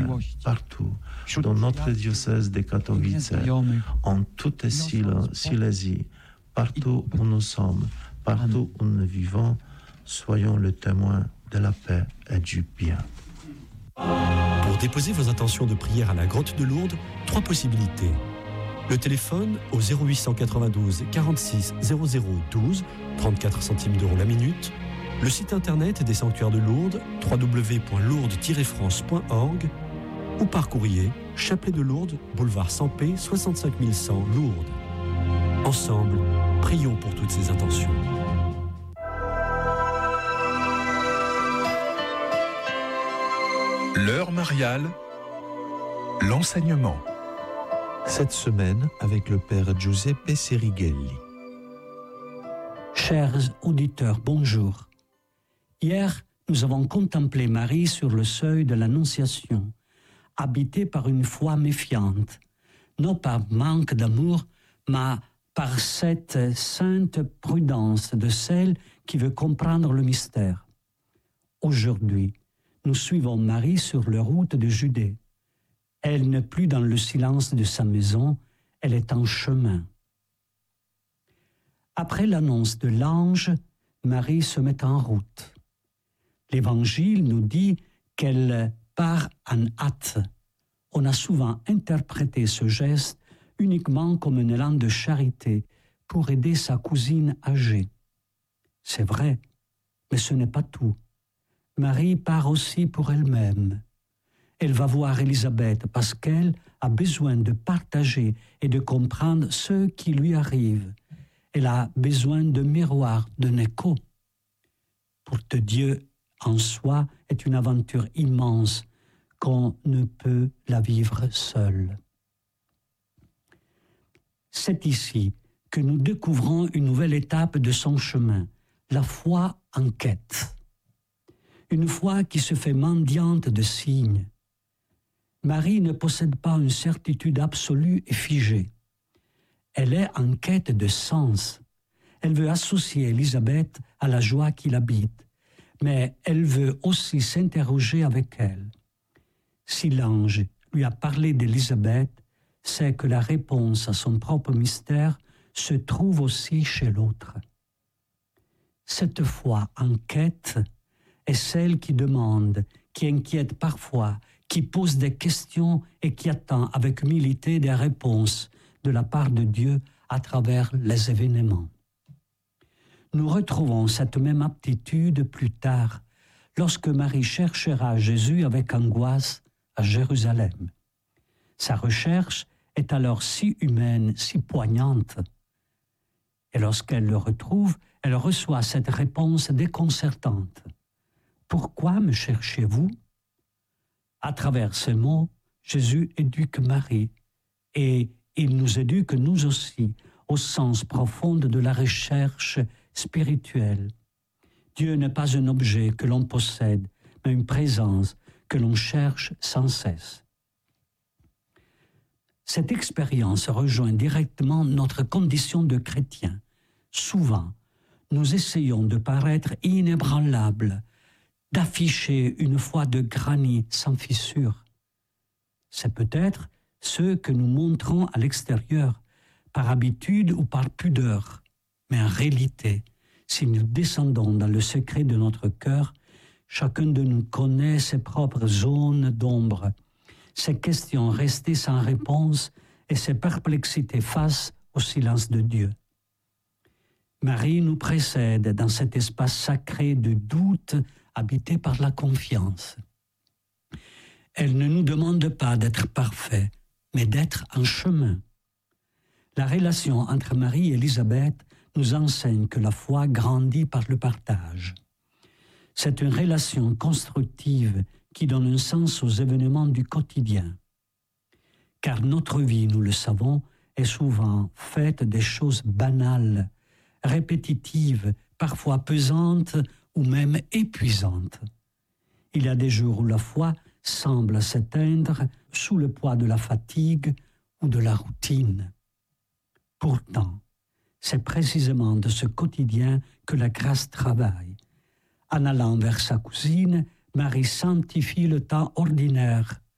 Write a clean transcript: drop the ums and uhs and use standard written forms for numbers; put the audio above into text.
partout, dans notre diocèse de Katowice, en toute Silésie, partout où nous sommes, partout où nous vivons, soyons le témoin de la paix et du bien. Pour déposer vos intentions de prière à la grotte de Lourdes, 3 possibilités. Le téléphone au 0892 46 0012, 34 centimes d'euros la minute. Le site internet des sanctuaires de Lourdes, www.lourdes-france.org, ou par courrier, Chapelet de Lourdes, boulevard Sampé, 65 100 Lourdes. Ensemble, prions pour toutes ces intentions. L'heure mariale, l'enseignement. Cette semaine, avec le Père Giuseppe Serighelli. Chers auditeurs, bonjour. Hier, nous avons contemplé Marie sur le seuil de l'Annonciation, habitée par une foi méfiante, non par manque d'amour, mais par cette sainte prudence de celle qui veut comprendre le mystère. Aujourd'hui, nous suivons Marie sur les routes de Judée. Elle n'est plus dans le silence de sa maison, elle est en chemin. Après l'annonce de l'ange, Marie se met en route. L'Évangile nous dit qu'elle part en hâte. On a souvent interprété ce geste uniquement comme un élan de charité pour aider sa cousine âgée. C'est vrai, mais ce n'est pas tout. Marie part aussi pour elle-même. Elle va voir Élisabeth parce qu'elle a besoin de partager et de comprendre ce qui lui arrive. Elle a besoin de miroir, d'un écho. Pour te Dieu en soi est une aventure immense qu'on ne peut la vivre seul. C'est ici que nous découvrons une nouvelle étape de son chemin, la foi en quête. Une foi qui se fait mendiante de signes. Marie ne possède pas une certitude absolue et figée. Elle est en quête de sens. Elle veut associer Élisabeth à la joie qui l'habite, mais elle veut aussi s'interroger avec elle. Si l'ange lui a parlé d'Élisabeth, c'est que la réponse à son propre mystère se trouve aussi chez l'autre. Cette foi en quête est celle qui demande, qui inquiète parfois, qui pose des questions et qui attend avec humilité des réponses de la part de Dieu à travers les événements. Nous retrouvons cette même aptitude plus tard, lorsque Marie cherchera Jésus avec angoisse à Jérusalem. Sa recherche est alors si humaine, si poignante. Et lorsqu'elle le retrouve, elle reçoit cette réponse déconcertante. « Pourquoi me cherchez-vous » À travers ces mots, Jésus éduque Marie et il nous éduque nous aussi au sens profond de la recherche spirituelle. Dieu n'est pas un objet que l'on possède, mais une présence que l'on cherche sans cesse. Cette expérience rejoint directement notre condition de chrétien. Souvent, nous essayons de paraître inébranlables, d'afficher une foi de granit sans fissure. C'est peut-être ce que nous montrons à l'extérieur, par habitude ou par pudeur. Mais en réalité, si nous descendons dans le secret de notre cœur, chacun de nous connaît ses propres zones d'ombre, ses questions restées sans réponse et ses perplexités face au silence de Dieu. Marie nous précède dans cet espace sacré de doute habité par la confiance. Elle ne nous demande pas d'être parfaits, mais d'être en chemin. La relation entre Marie et Élisabeth nous enseigne que la foi grandit par le partage. C'est une relation constructive qui donne un sens aux événements du quotidien. Car notre vie, nous le savons, est souvent faite des choses banales, répétitives, parfois pesantes ou même épuisantes. Il y a des jours où la foi semble s'éteindre sous le poids de la fatigue ou de la routine. Pourtant, c'est précisément de ce quotidien que la grâce travaille. En allant vers sa cousine, Marie sanctifie le temps ordinaire